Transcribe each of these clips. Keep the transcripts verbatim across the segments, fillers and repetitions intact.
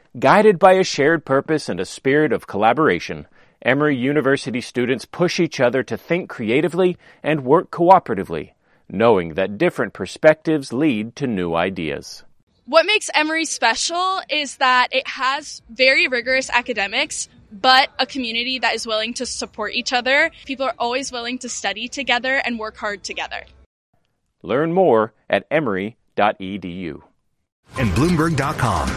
Guided by a shared purpose and a spirit of collaboration, Emory University students push each other to think creatively and work cooperatively, knowing that different perspectives lead to new ideas. What makes Emory special is that it has very rigorous academics, but a community that is willing to support each other. People are always willing to study together and work hard together. Learn more at emory dot e d u. And Bloomberg dot com.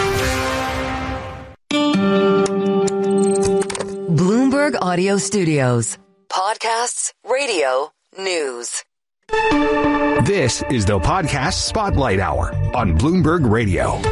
Bloomberg Audio Studios. Podcasts, radio, news. This is the Podcast Spotlight Hour on Bloomberg Radio.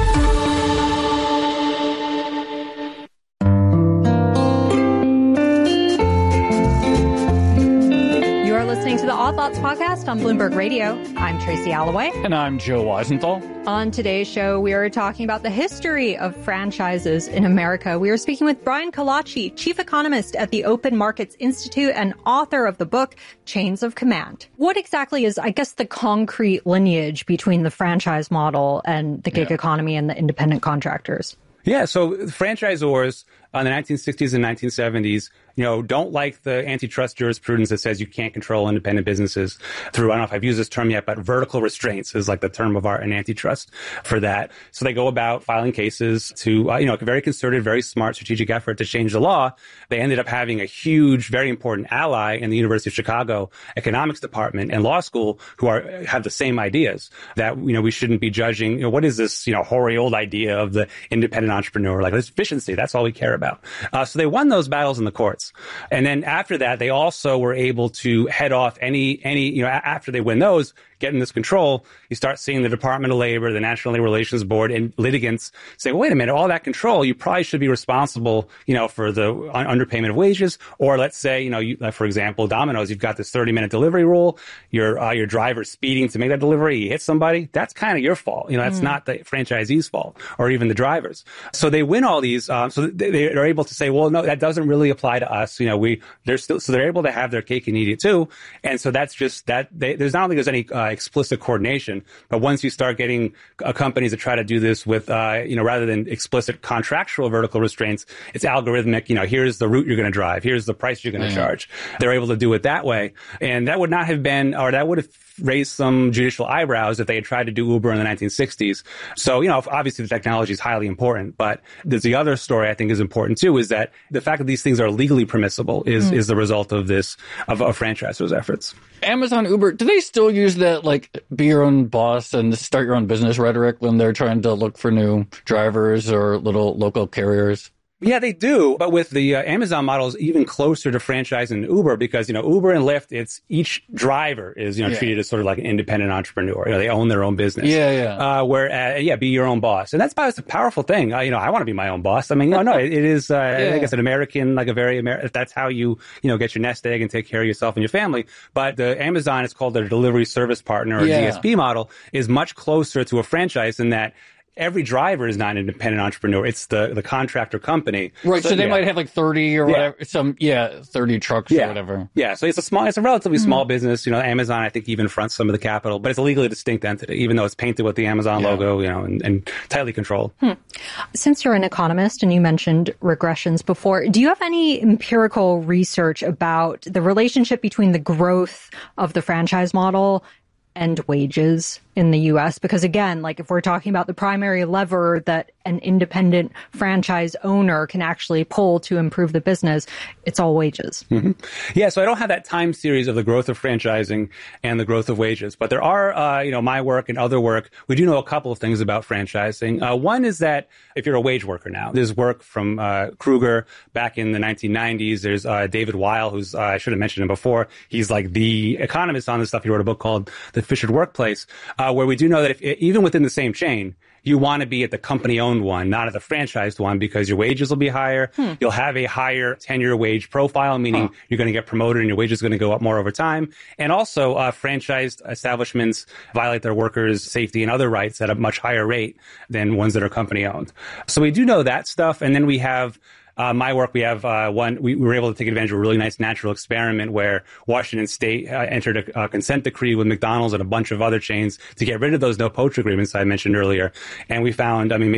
You are listening to the Odd Lots podcast on Bloomberg Radio. I'm Tracy Alloway. And I'm Joe Weisenthal. On today's show, we are talking about the history of franchises in America. We are speaking with Brian Kalachi, chief economist at the Open Markets Institute and author of the book Chains of Command. What exactly is, I guess, the concrete lineage between the franchise model and the gig yeah. economy and the independent contractors? Yeah, so franchisors in the nineteen sixties and nineteen seventies, you know, don't like the antitrust jurisprudence that says you can't control independent businesses through, I don't know if I've used this term yet, but vertical restraints is like the term of art in antitrust for that. So they go about filing cases to, uh, you know, a very concerted, very smart strategic effort to change the law. They ended up having a huge, very important ally in the University of Chicago economics department and law school who are have the same ideas that, you know, we shouldn't be judging, you know, what is this, you know, hoary old idea of the independent entrepreneur? Like, it's efficiency. That's all we care about. Uh, so they won those battles in the courts. And then after that, they also were able to head off any, any, you know, after they win those, getting this control, you start seeing the Department of Labor, the National Labor Relations Board, and litigants say, well, wait a minute, all that control, you probably should be responsible, you know, for the underpayment of wages. Or let's say, you know, you, like for example, Domino's, you've got this thirty minute delivery rule. Your, uh, your driver's speeding to make that delivery. You hit somebody. That's kind of your fault. You know, that's mm. not the franchisee's fault or even the driver's. So they win all these. Um, so they, they are able to say, well, no, that doesn't really apply to us. You know, we, they're still, so they're able to have their cake and eat it too. And so that's just that they, there's not only there's any, uh, explicit coordination, but once you start getting uh, companies that try to do this with, uh, you know, rather than explicit contractual vertical restraints, it's algorithmic. You know, here's the route you're going to drive. Here's the price you're going to mm-hmm. charge. They're able to do it that way. And that would not have been, or that would have raised some judicial eyebrows if they had tried to do Uber in the nineteen sixties. So, you know, obviously the technology is highly important, but there's the other story I think is important too, is that the fact that these things are legally permissible is, mm. is the result of this, of, of franchisors' efforts. Amazon, Uber, do they still use that, like, be your own boss and start your own business rhetoric when they're trying to look for new drivers or little local carriers? Yeah, they do. But with the uh, Amazon model is even closer to franchise than Uber because, you know, Uber and Lyft, it's each driver is, you know, yeah. treated as sort of like an independent entrepreneur. You know, they own their own business. Yeah, yeah. Uh, where, uh, yeah, be your own boss. And that's, that's a powerful thing. Uh, you know, I want to be my own boss. I mean, no, no, it, it is, uh, yeah. I think it's an American, like a very, Amer- if that's how you, you know, get your nest egg and take care of yourself and your family. But the Amazon is called a delivery service partner or yeah. D S P model is much closer to a franchise in that every driver is not an independent entrepreneur. It's the, the contractor company. Right. So, so they yeah. might have like thirty or yeah. whatever, some, yeah, thirty trucks yeah. or whatever. Yeah. So it's a small, it's a relatively mm-hmm. small business. You know, Amazon, I think, even fronts some of the capital, but it's a legally distinct entity, even though it's painted with the Amazon yeah. logo, you know, and, and tightly controlled. Hmm. Since you're an economist and you mentioned regressions before, do you have any empirical research about the relationship between the growth of the franchise model and wages in the U S? Because again, like if we're talking about the primary lever that an independent franchise owner can actually pull to improve the business, it's all wages. Mm-hmm. Yeah, so I don't have that time series of the growth of franchising and the growth of wages, but there are, uh, you know, my work and other work. We do know a couple of things about franchising. Uh, one is that if you're a wage worker now, there's work from uh, Kruger back in the nineteen nineties. There's uh, David Weil, who's, uh, I should have mentioned him before. He's like the economist on this stuff. He wrote a book called The Efficient Workplace, uh, where we do know that if, even within the same chain, you want to be at the company-owned one, not at the franchised one, because your wages will be higher. Hmm. You'll have a higher tenure wage profile, meaning huh. you're going to get promoted and your wages are going to go up more over time. And also, uh, franchised establishments violate their workers' safety and other rights at a much higher rate than ones that are company-owned. So we do know that stuff. And then we have Uh, my work, we have uh, one, we, we were able to take advantage of a really nice natural experiment where Washington State uh, entered a, a consent decree with McDonald's and a bunch of other chains to get rid of those no poach agreements I mentioned earlier. And we found, I mean,